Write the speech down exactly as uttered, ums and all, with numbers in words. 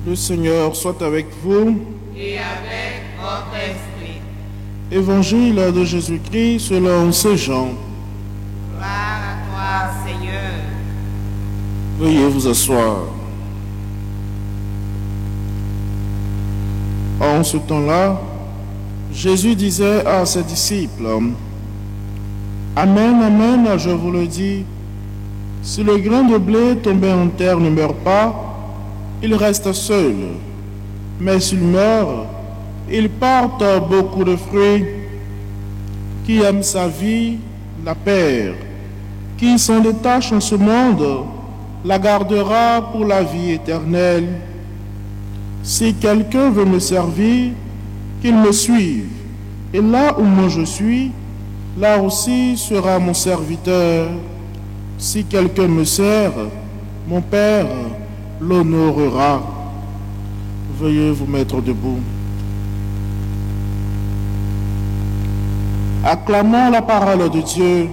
Le Seigneur soit avec vous. Et avec votre esprit. Évangile de Jésus-Christ selon saint Jean. Gloire à toi, Seigneur. Veuillez vous asseoir. En ce temps-là, Jésus disait à ses disciples, « Amen, amen, je vous le dis, si le grain de blé tombé en terre ne meurt pas, il reste seul. Mais s'il meurt, il porte beaucoup de fruits. Qui aime sa vie la perd. Qui s'en détache en ce monde la gardera pour la vie éternelle. Si quelqu'un veut me servir, qu'il me suive. Et là où moi je suis, là aussi sera mon serviteur. Si quelqu'un me sert, mon Père l'honorera. » Veuillez vous mettre debout. Acclamons la parole de Dieu.